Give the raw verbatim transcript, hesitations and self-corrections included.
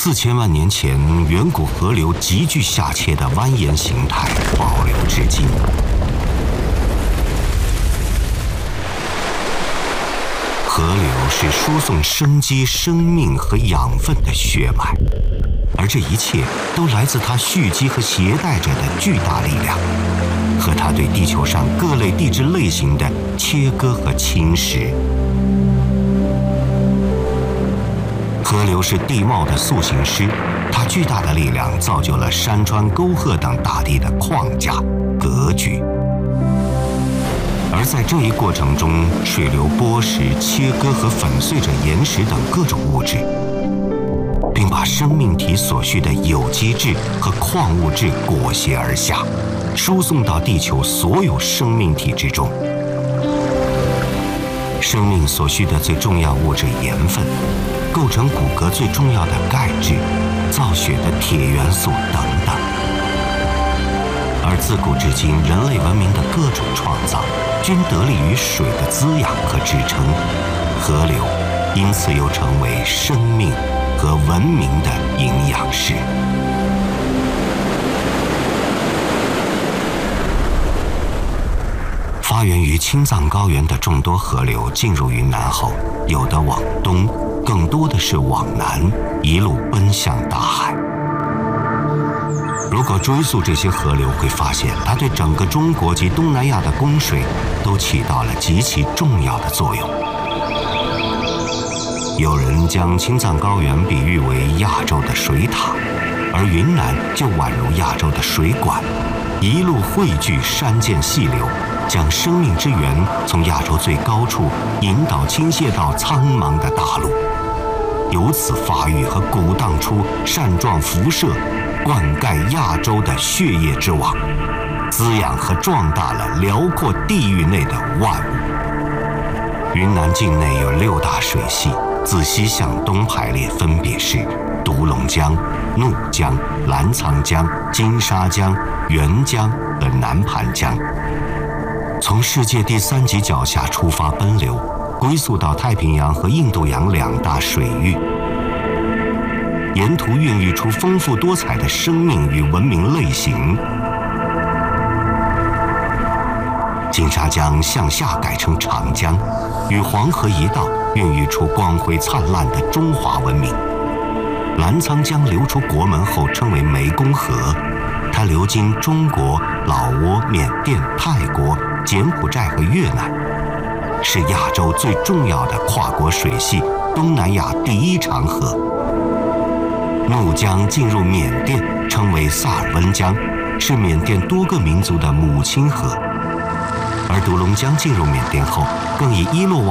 四千万年前远古河流急剧下切的蜿蜒形态保留至今。河流是输送生机、生命和养分的血脉，而这一切都来自它蓄积和携带着的巨大力量，和它对地球上各类地质类型的切割和侵蚀。河流是地貌的塑形师，它巨大的力量造就了山川沟壑等大地的框架、格局。而在这一过程中，水流剥蚀、切割和粉碎着岩石等各种物质，并把生命体所需的有机质和矿物质裹挟而下，输送到地球所有生命体之中。生命所需的最重要物质盐分，构成骨骼最重要的钙质，造血的铁元素等等。而自古至今，人类文明的各种创造均得力于水的滋养和支撑，河流因此又成为生命和文明的营养师。发源于青藏高原的众多河流进入云南后，有的往东，更多的是往南，一路奔向大海。如果追溯这些河流，会发现它对整个中国及东南亚的供水都起到了极其重要的作用。有人将青藏高原比喻为亚洲的水塔，而云南就宛如亚洲的水管，一路汇聚山涧细流，将生命之源从亚洲最高处引导倾泻到苍茫的大陆，由此发育和鼓荡出扇状辐射，灌溉亚洲的血液之网，滋养和壮大了辽阔地域内的万物。云南境内有六大水系，自西向东排列，分别是独龙江、怒江、澜沧江、金沙江、沅江和南盘江。从世界第三极脚下出发奔流，归宿到太平洋和印度洋两大水域，沿途孕育出丰富多彩的生命与文明类型。金沙江向下改成长江，与黄河一道孕育出光辉灿烂的中华文明。澜沧江流出国门后称为湄公河，它流经中国、老挝、缅甸、泰国、柬埔寨和越南，是亚洲最重要的跨国水系，东南亚第一长河。怒江进入缅甸，称为萨尔温江，是缅甸多个民族的母亲河。而独龙江进入缅甸后，更以伊洛瓦